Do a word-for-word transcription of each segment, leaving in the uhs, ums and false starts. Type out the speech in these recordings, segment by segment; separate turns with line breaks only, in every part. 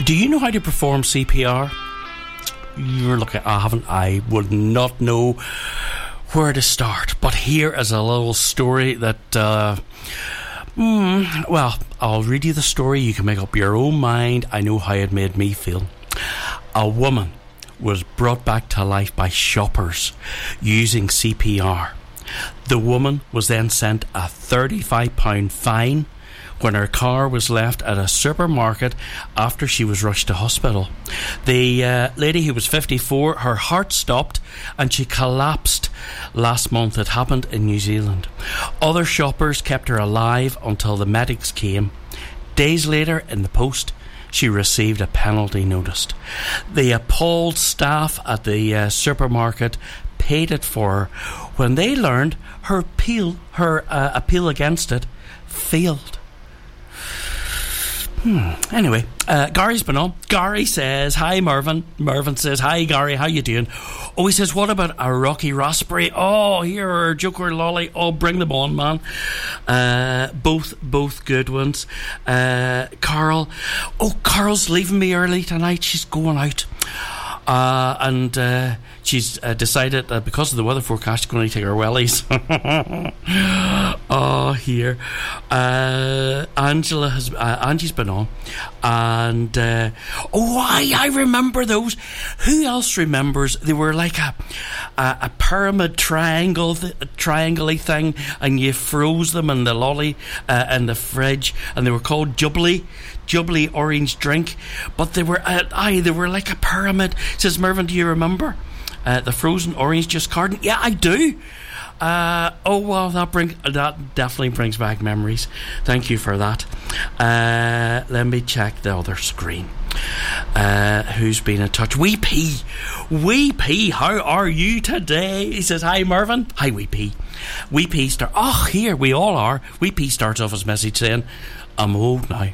Do you know how to perform C P R? You're looking, I haven't. I would not know where to start. But here is a little story that, uh, mm, well, I'll read you the story. You can make up your own mind. I know how it made me feel. A woman was brought back to life by shoppers using C P R. The woman was then sent a thirty-five pound fine when her car was left at a supermarket after she was rushed to hospital. The uh, lady, who was fifty-four, her heart stopped and she collapsed last month. It happened in New Zealand. Other shoppers kept her alive until the medics came. Days later, in the post, she received a penalty notice. The appalled staff at the uh, supermarket paid it for her when they learned her appeal, her uh, appeal against it failed. Hmm. Anyway, uh, Gary's been on. Gary says, hi Mervyn. Mervyn says, hi Gary, how you doing? Oh, he says, what about a Rocky Raspberry? Oh, here are Joker Lolly. Oh, bring them on, man. Uh, both, both good ones. Uh, Carl. Oh, Carl's leaving me early tonight. She's going out. Uh, and uh, she's uh, decided that because of the weather forecast, she's going to take her wellies. Oh, here. Uh, Angela has, uh, Angie's been on. And, uh, oh, I, I remember those. Who else remembers? They were like a, a, a pyramid triangle, th- triangle-y thing, and you froze them in the lolly, uh, in the fridge, and they were called Jubilee. Jubilee orange drink, but they were uh, aye, they were like a pyramid. Says Mervyn, do you remember uh, the frozen orange juice carton? Yeah, I do. Uh, oh well, that bring that definitely brings back memories. Thank you for that. Uh, let me check the other screen. Uh, who's been in touch? Wee P, Wee P, how are you today? He says, hi Mervyn. Hi Wee P. Wee P start. Oh, here we all are. Wee P starts off his message saying, I'm old now.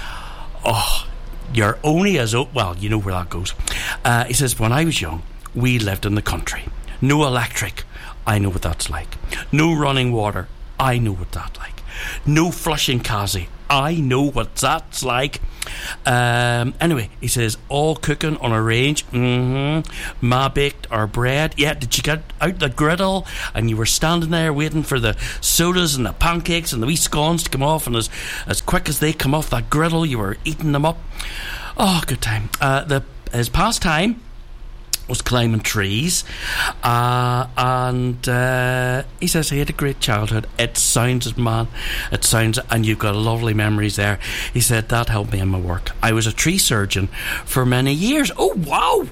Oh, you're only as old. Well, you know where that goes. Uh, he says, when I was young, we lived in the country. No electric. I know what that's like. No running water. I know what that's like. No flushing Kazi. I know what that's like. Um, anyway, he says, all cooking on a range. Mm-hmm. Ma baked our bread. Yeah, did you get out the griddle and you were standing there waiting for the sodas and the pancakes and the wee scones to come off, and as, as quick as they come off that griddle, you were eating them up. Oh, good time. Uh, the his pastime was climbing trees, uh, and uh, he says he had a great childhood. It sounds, man, it sounds, and you've got lovely memories there. He said that helped me in my work. I was a tree surgeon for many years. Oh wow!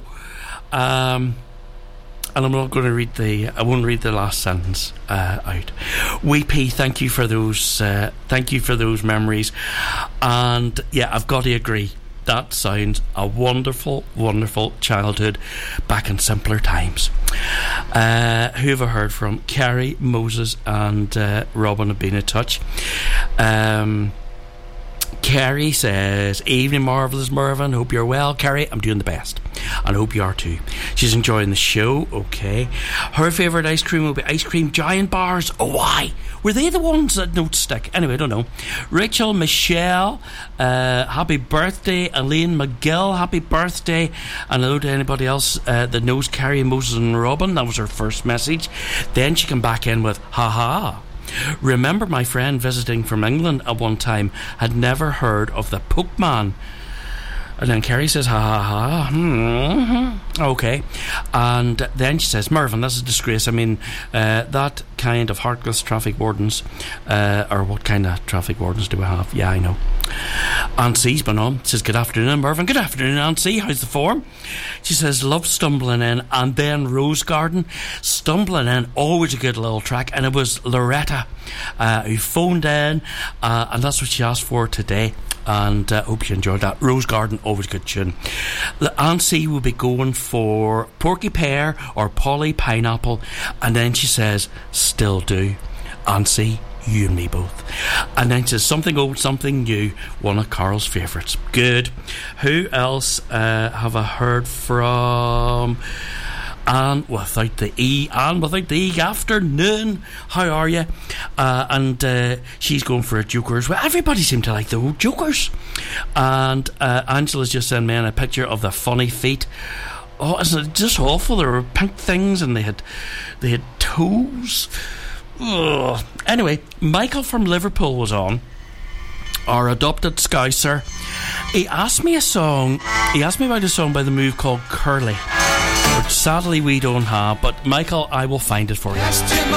Um, and I'm not going to read the. I won't read the last sentence uh, out. Wee P, thank you for those. Uh, thank you for those memories, and yeah, I've got to agree. That sounds a wonderful, wonderful childhood back in simpler times. Uh, who have I heard from? Carrie, Moses and uh, Robin have been in touch. Um, Carrie says, evening marvellous Mervyn, hope you're well. Carrie, I'm doing the best, and I hope you are too. She's enjoying the show. Okay. Her favourite ice cream will be ice cream giant bars. Oh, why? Were they the ones that don't stick? Anyway, I don't know. Rachel, Michelle, uh, happy birthday. Elaine McGill, happy birthday. And hello to anybody else uh, that knows Carrie, Moses and Robin. That was her first message. Then she came back in with, ha-ha. Remember my friend visiting from England at one time had never heard of the Pokemon. And then Kerry says, ha ha ha. Mm-hmm. Okay. And then she says, Mervyn, that's a disgrace. I mean, uh, that kind of heartless traffic wardens, uh, or what kind of traffic wardens do we have? Yeah, I know. Auntie's been on. Says, good afternoon, Mervyn. Good afternoon, Auntie. How's the form? She says, love Stumbling In. And then Rose Garden. Stumbling In, always a good little track. And it was Loretta uh, who phoned in, uh, and that's what she asked for today. And I uh, hope you enjoyed that. Rose Garden, always good tune. The Auntie will be going for Porky Pear or Polly Pineapple. And then she says, still do. Auntie, you and me both. And then she says, something old, something new. One of Carl's favourites. Good. Who else uh, have I heard from? Anne without the E, Anne without the E, afternoon, how are you? Uh, and uh, she's going for a Jokers. Well, everybody seemed to like the old Jokers. And uh, Angela's just sent me in a picture of the funny feet. Oh, isn't it just awful? There were pink things and they had they had toes. Ugh. Anyway, Michael from Liverpool was on, our adopted Scouser. He asked me a song. He asked me about a song by The Move called Curly, which sadly we don't have. But Michael, I will find it for you.